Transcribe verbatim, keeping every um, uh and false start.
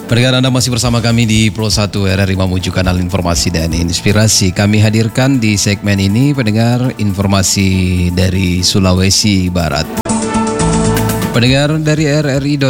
Pendengar, Anda masih bersama kami di Pro satu R R I Mamuju, kanal informasi dan inspirasi. Kami hadirkan di segmen ini pendengar informasi dari Sulawesi Barat. Pendengar dari R R I